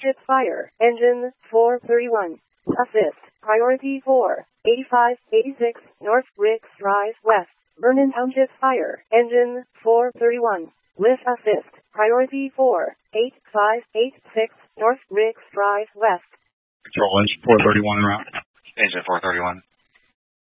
Township Fire, engine 431. Assist, priority 4, 85, 86, North Ricks Drive West, Vernon Township Fire, engine 431. Lift assist, priority 4, 85, 86, North Ricks Drive West. Control engine 431 en route. Engine 431.